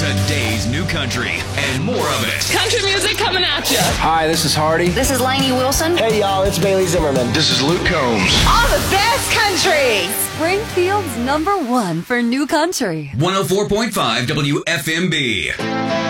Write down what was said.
Today's new country and more of it. Country music coming at you. Hi, this is Hardy. This is Lainey Wilson. Hey, y'all, it's Bailey Zimmerman. This is Luke Combs. All the best country. Springfield's #1 for new country. 104.5 WFMB.